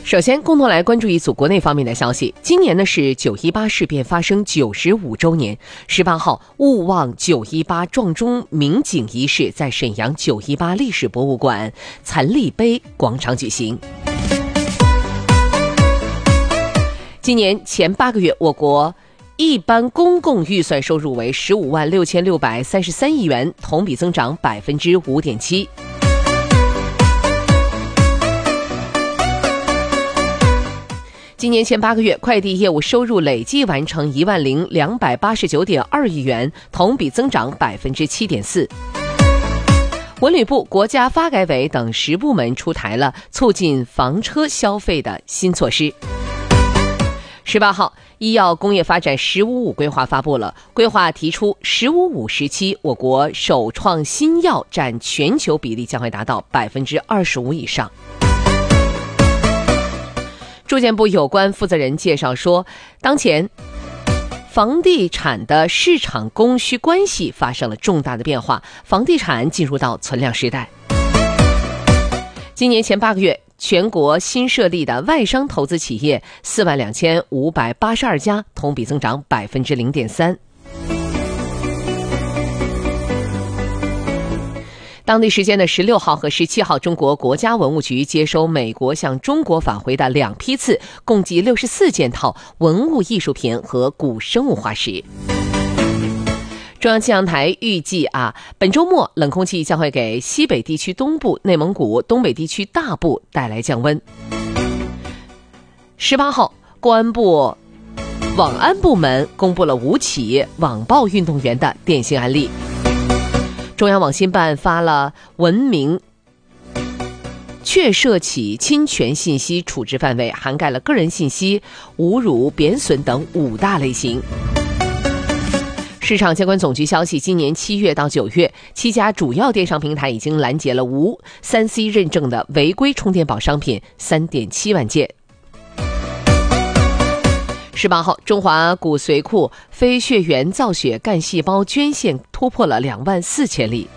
首先，共同来关注一组国内方面的消息。今年呢是918事变发生95周年，18号勿忘918撞钟鸣警仪式在沈阳918历史博物馆残历碑广场举行。今年前8个月，我国一般公共预算收入为15.6633亿元，同比增长5.7%。今年前8个月，快递业务收入累计完成10289.2亿元，同比增长7.4%。文旅部、国家发改委等10部门出台了促进房车消费的新措施。18号，医药工业发展“15+5”规划发布了，规划提出“15+5”时期，我国首创新药占全球比例将会达到25%以上。住建部有关负责人介绍说，当前房地产的市场供需关系发生了重大的变化，房地产进入到存量时代。今年前8个月，全国新设立的外商投资企业42582家，同比增长0.3%。当地时间的16号和17号，中国国家文物局接收美国向中国返回的2批次，共计64件套文物艺术品和古生物化石。中央气象台预计本周末冷空气将会给西北地区东部、内蒙古、东北地区大部带来降温。18号，公安部网安部门公布了5起网暴运动员的典型案例。中央网信办发了文明确涉起侵权信息处置范围，涵盖了个人信息、侮辱、贬损等5大类型。市场监管总局消息，今年7月到9月，7家主要电商平台已经拦截了无 3C 认证的违规充电宝商品3.7万件。18号，中华骨髓库非血源造血干细胞捐献突破了24000例。